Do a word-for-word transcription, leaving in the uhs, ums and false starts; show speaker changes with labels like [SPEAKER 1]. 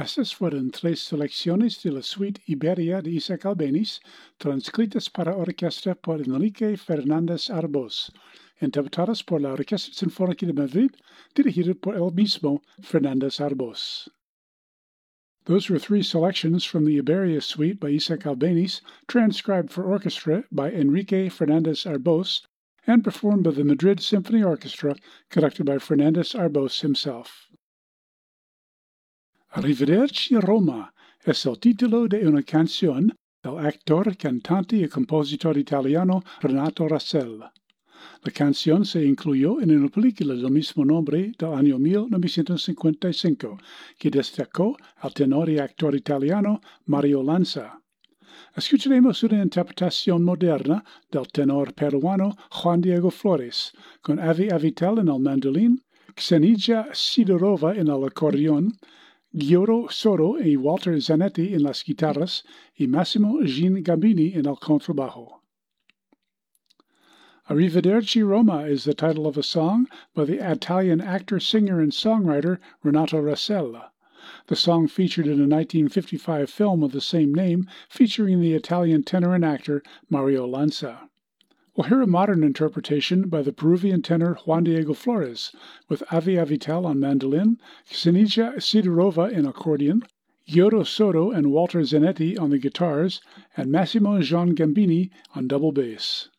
[SPEAKER 1] Estas fueron tres selecciones de la suite Iberia de Isaac Albéniz, transcritas para orquesta por Enrique Fernández Arbós, interpretadas por la Orquesta Sinfónica de Madrid, dirigida por el mismo Fernández Arbós. Those were three selections from the Iberia suite by Isaac Albéniz, transcribed for orchestra by Enrique Fernández Arbós, and performed by the Madrid Symphony Orchestra, conducted by Fernández Arbós himself. Arrivederci Roma es el título de una canción del actor, cantante y compositor italiano Renato Rasel. La canción se incluyó en una película del mismo nombre del año mil novecientos cincuenta y cinco, que destacó al tenor y actor italiano Mario Lanza. Escucharemos una interpretación moderna del tenor peruano Juan Diego Flores, con Avi Avitel en el mandolín, Xenija Sidorova en el acordeón, Giorgio Soro y Walter Zanetti en las guitarras, y Massimo Jean Gambini en el contrabajo. Arrivederci Roma is the title of a song by the Italian actor, singer, and songwriter Renato Rasel. The song featured in a nineteen fifty-five film of the same name, featuring the Italian tenor and actor Mario Lanza. We'll hear a modern interpretation by the Peruvian tenor Juan Diego Flores, with Avi Avitel on mandolin, Xenija Sidorova in accordion, Giorgio Soro and Walter Zanetti on the guitars, and Massimo Jean Gambini on double bass.